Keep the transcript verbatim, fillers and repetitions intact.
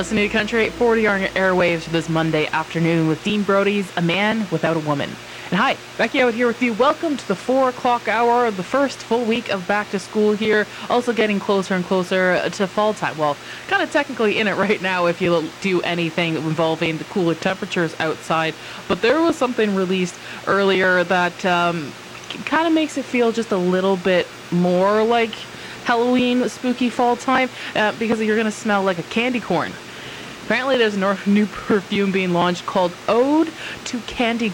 listening to Country eight forty on your airwaves this Monday afternoon with Dean Brody's A Man Without a Woman. And hi, Becky out here with you. Welcome to the four o'clock hour of the first full week of back to school here. Also getting closer and closer to fall time. Well, kind of technically in it right now if you do anything involving the cooler temperatures outside. But there was something released earlier that um, kind of makes it feel just a little bit more like Halloween, spooky fall time, uh, because you're going to smell like a candy corn. Apparently there's a new perfume being launched called Ode to Candy